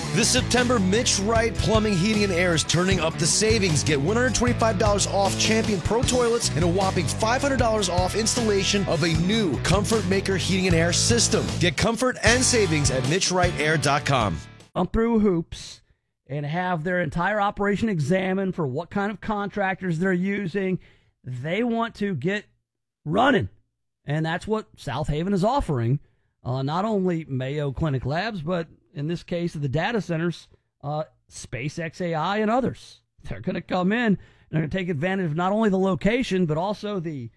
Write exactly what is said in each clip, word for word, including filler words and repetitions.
This September, Mitch Wright Plumbing, Heating, and Air is turning up the savings. Get one hundred twenty-five dollars off Champion Pro Toilets and a whopping five hundred dollars off installation of a new Comfort Maker Heating and Air system. Get comfort and savings at mitch wright air dot com. I'm through hoops and have their entire operation examined for what kind of contractors they're using. They want to get running, and that's what South Haven is offering. Uh, not only Mayo Clinic Labs, but in this case of the data centers, uh, SpaceX A I and others. They're going to come in and they're going to take advantage of not only the location, but also the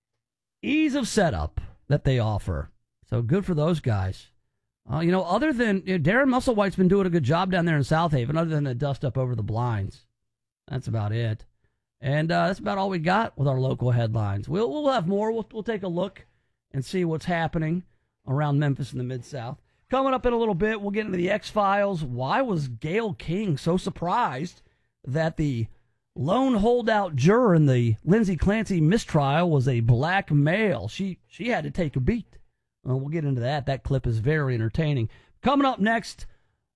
ease of setup that they offer. So good for those guys. Uh, you know, other than you know, Darren Musselwhite's been doing a good job down there in South Haven, other than the dust up over the blinds. That's about it. And uh, that's about all we got with our local headlines. We'll we'll have more. We'll we'll take a look and see what's happening around Memphis and the Mid-South. Coming up in a little bit, we'll get into the X-Files. Why was Gayle King so surprised that the lone holdout juror in the Lindsay Clancy mistrial was a black male? She she had to take a beat. Well, we'll get into that. That clip is very entertaining. Coming up next,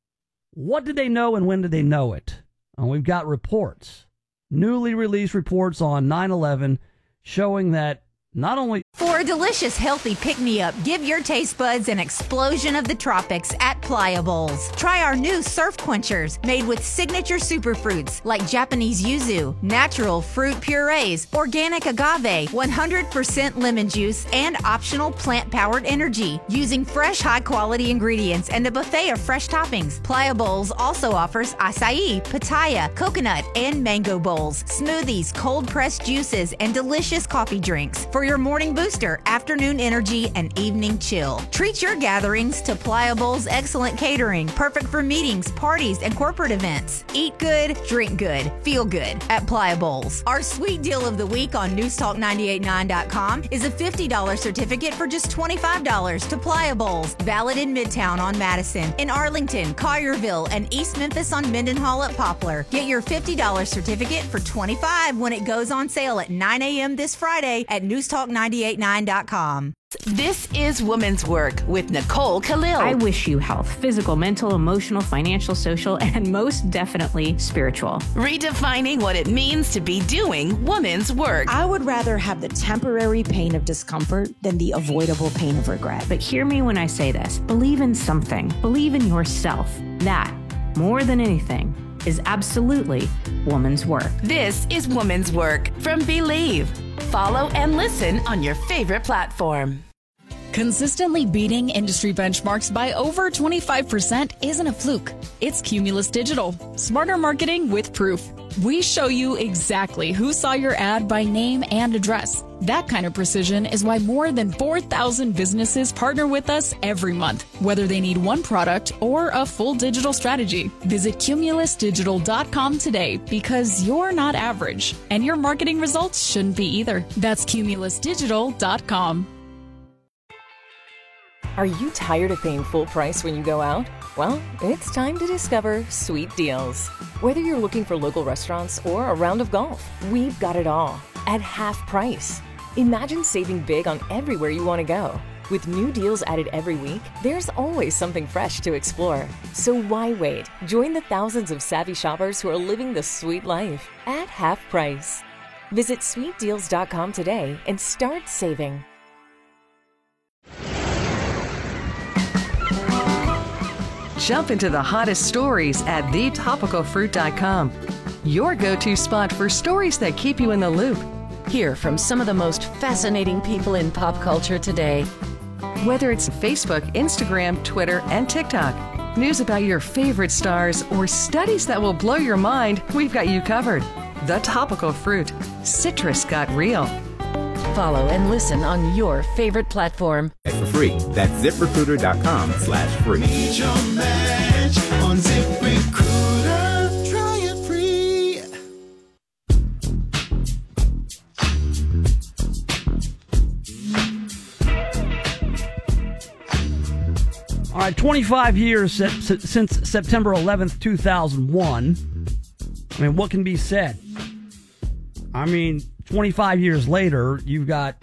what did they know and when did they know it? Uh, we've got reports, newly released reports on nine eleven showing that not only... For a delicious, healthy pick-me-up, give your taste buds an explosion of the tropics at Pliables. Try our new surf quenchers made with signature superfruits like Japanese yuzu, natural fruit purees, organic agave, one hundred percent lemon juice, and optional plant-powered energy. Using fresh, high-quality ingredients and a buffet of fresh toppings, Pliables also offers acai, pitaya, coconut, and mango bowls, smoothies, cold-pressed juices, and delicious coffee drinks for your morning booster, afternoon energy, and evening chill. Treat your gatherings to Pliables' excellent catering, perfect for meetings, parties, and corporate events. Eat good, drink good, feel good at Pliables. Our sweet deal of the week on news talk nine eight nine dot com is a fifty dollars certificate for just twenty-five dollars to Pliables. Valid in Midtown on Madison, in Arlington, Collierville, and East Memphis on Mendenhall at Poplar. Get your fifty dollars certificate for twenty-five dollars when it goes on sale at nine a.m. this Friday at news talk nine eight nine dot com. This is Women's Work with Nicole Khalil. I wish you health, physical, mental, emotional, financial, social, and most definitely spiritual. Redefining what it means to be doing women's work. I would rather have the temporary pain of discomfort than the avoidable pain of regret. But hear me when I say this. Believe in something. Believe in yourself. That, more than anything, is absolutely woman's work. This is Women's Work from Believe. Follow and listen on your favorite platform. Consistently beating industry benchmarks by over twenty-five percent isn't a fluke. It's Cumulus Digital. Smarter marketing with proof. We show you exactly who saw your ad by name and address. That kind of precision is why more than four thousand businesses partner with us every month, whether they need one product or a full digital strategy. Visit cumulus digital dot com today because you're not average, and your marketing results shouldn't be either. That's cumulus digital dot com. Are you tired of paying full price when you go out? Well, it's time to discover Sweet Deals. Whether you're looking for local restaurants or a round of golf, we've got it all at half price. Imagine saving big on everywhere you want to go. With new deals added every week, there's always something fresh to explore. So why wait? Join the thousands of savvy shoppers who are living the sweet life at half price. Visit sweet deals dot com today and start saving. Jump into the hottest stories at the topical fruit dot com. Your go-to spot for stories that keep you in the loop. Hear from some of the most fascinating people in pop culture today. Whether it's Facebook, Instagram, Twitter, and TikTok, news about your favorite stars, or studies that will blow your mind, we've got you covered. The Topical Fruit. Citrus got real. Follow and listen on your favorite platform. For free. That's zip recruiter dot com slash free. Need your match on ZipRecruiter. Try it free. All right, twenty-five years since September eleventh, two thousand one. I mean, what can be said? I mean, twenty-five years later, you've got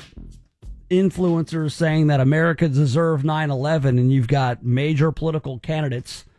influencers saying that America deserved nine eleven, and you've got major political candidates